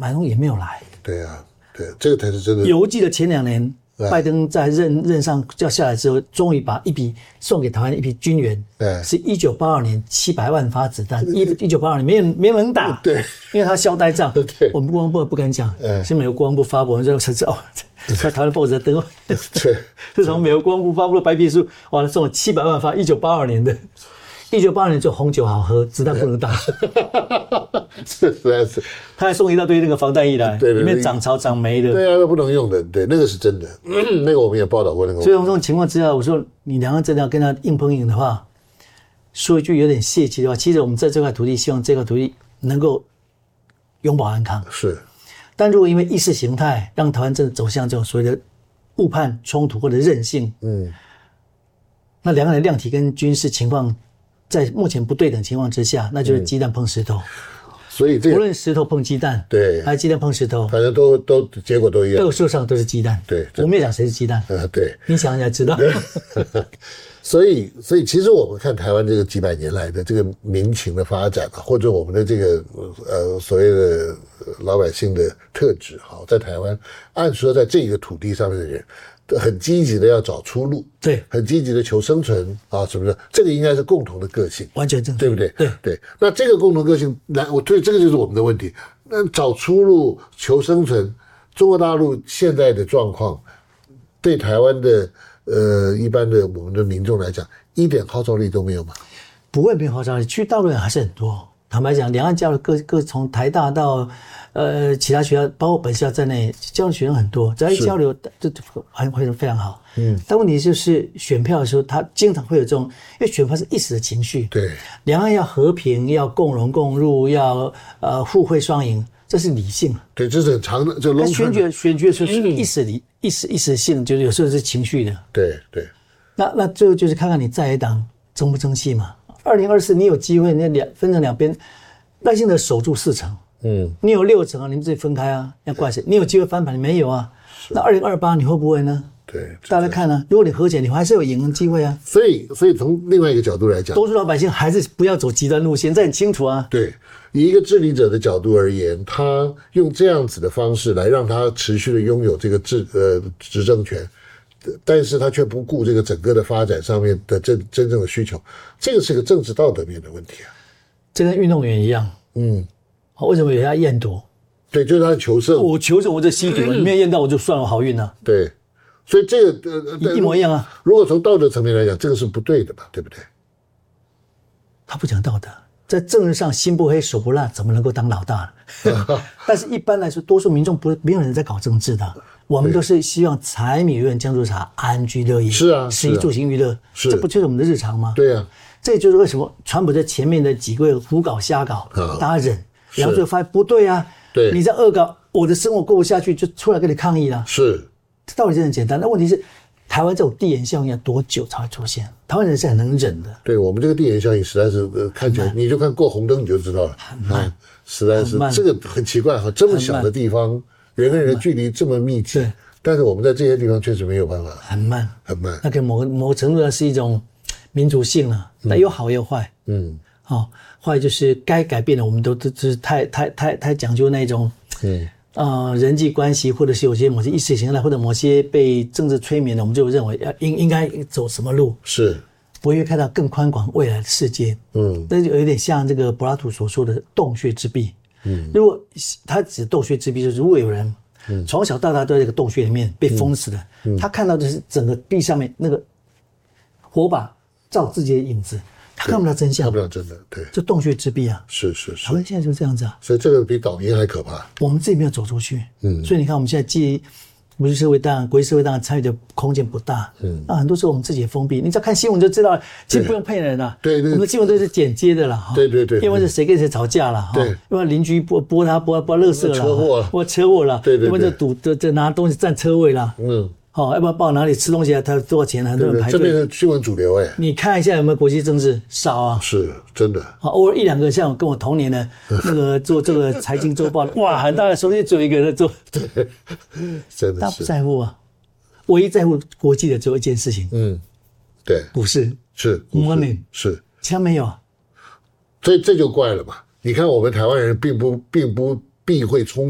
马英九也没有来。 对啊，对，这个才是真的。 犹记得前2年。拜登在任上要下来之后，终于把一笔送给台湾的一批军援，是1982年700万发子弹，1982年没有人打， 对， 因为他消呆仗，对，我们国防部不敢讲，是美国国防部发布，我们就才知道，在台湾报纸登，对，是从美国国防部发布的白皮书，哇，送了700万发，1982年的。1982年就红酒好喝，子弹不能打， 是实在是。 他还送一大堆那个防弹衣来，里面长草长霉的。 对啊，那不能用的，对，那个是真的。那个我们也报道过那个。 所以从这种情况之下，我说你两个真的要跟他硬碰硬的话，说一句有点泄气的话，其实我们在这块土地，希望这块土地能够永保安康。 是。 但如果因为意识形态让台湾真的走向这种所谓的误判冲突或者韧性，那两岸的量体跟军事情况。在目前不对等情况之下，那就是鸡蛋碰石头。 所以无论石头碰鸡蛋，对，还是鸡蛋碰石头， 反正都结果都一样。 斗兽上都是鸡蛋。 对， 我没有讲谁是鸡蛋。 对， 你想想知道。 所以其实我们看台湾这个几百年来的这个民情的发展或者我们的这个所谓的老百姓的特质，好，在台湾按说在这个土地上面的人。很积极的要找出路， 对，很积极的求生存啊，什么的，这个应该是共同的个性， 完全正确， 对不对？ 对。 那这个共同个性，对，这个就是我们的问题。那找出路、求生存，中国大陆现在的状况，对台湾的一般的我们的民众来讲，一点号召力都没有吗？ 不会没有号召力，去大陆人还是很多。坦白讲，两岸交流各从台大到其他学校，包括本校在内，交流学生很多，只要一交流就会非常好。但问题就是选票的时候，他经常会有这种，因为选票是一时的情绪。 对， 两岸要和平，要共荣共入，要互惠双赢，这是理性。 对，这是很长的，就选举的时候是一时性，就是有时候是情绪的。 对。 那最后就是看看你在野党争不争气嘛。2024你有机会，你分成两边，耐心的守住4成。你有6成啊，你们自己分开啊，要怪谁？你有机会翻盘，你没有啊？那2028你会不会呢？ 对， 大家看啊，如果你和解，你还是有赢的机会啊。 所以从另外一个角度来讲， 多数老百姓还是不要走极端路线，这很清楚啊。 对，以一个治理者的角度而言，他用这样子的方式来让他持续的拥有这个执政权。但是他却不顾这个整个的发展上面的真正的需求，这个是个政治道德面的问题啊。这跟运动员一样，为什么有人要验毒？ 对，就是他求胜。 我求胜，我就吸毒，你没有验到我就算了，好运啊。 对，所以这个一模一样啊。 如果从道德层面来讲，这个是不对的嘛，对不对？ 他不讲道德，在政治上心不黑手不辣，怎么能够当老大呢？但是一般来说，多数民众没有人在搞政治的。我们都是希望柴米油盐酱醋茶安居乐业， 是啊， 食衣住行娱乐，这不就是我们的日常吗？ 对啊， 这就是为什么川普在前面的几个月胡搞瞎搞，大家忍，然后就发现不对啊， 对， 你在恶搞，我的生活过不下去，就出来跟你抗议了。 是， 道理是很简单，那问题是台湾这种递延效应要多久才会出现？台湾人是很能忍的。 对，我们这个递延效应实在是看起来，你就看过红灯你就知道了， 很慢， 实在是这个很奇怪哈，这么小的地方。人跟人的距离这么密集，但是我们在这些地方确实没有办法， 很慢。那个某个程度上是一种民族性了，但有好有坏。坏就是该改变的，我们都是太讲究那种，人际关系，或者是某些意识形态，或者某些被政治催眠的，我们就认为应该走什么路， 是不会看到更宽广未来的世界。那就有点像这个柏拉图所说的洞穴之壁。如果他指洞穴之壁，就是如果有人从小到大都在这个洞穴里面被封死的，他看到的是整个壁上面那个火把照自己的影子，他看不到真相， 看不到真的，对， 就洞穴之壁啊。 是， 台湾现在就这样子啊， 所以这个比导音还可怕。 我们自己没有走出去，所以你看我们现在既国际社会当然参与的空间不大，那很多时候我们自己也封闭。你只要看新闻就知道，其实不用骗人啦， 对， 我们的新闻都是剪接的啦， 对， 因为是谁跟谁吵架了， 对， 因为邻居播垃圾了，播车祸了， 对， 因为这拿东西占车位了，要不然报哪里吃东西他多少钱，很多人排队， 这边是新闻主流哎。 你看一下有没有国际政治少啊？ 是真的， 偶尔1-2个像我跟我同年的那个做这个财经周报的，哇，很大的手机只有一个人在做， 对，真的是， 他不在乎啊。唯一在乎国际的只有一件事情， 对， 股市是 money 是， 其他没有啊。 这就怪了嘛。你看我们台湾人并不避讳冲